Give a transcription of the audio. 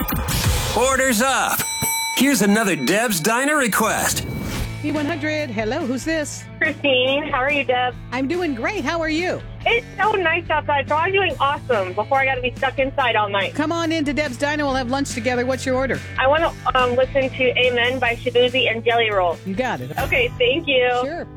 Orders up. Here's another Deb's Diner request. P100, hello, who's this? Christine, how are you, Deb? I'm doing great. How are you? It's so nice outside, so I'm doing awesome before I got to be stuck inside all night. Come on into Deb's Diner. We'll have lunch together. What's your order? I want to listen to Amen by Shabuzi and Jelly Roll. You got it. Okay, thank you. Sure.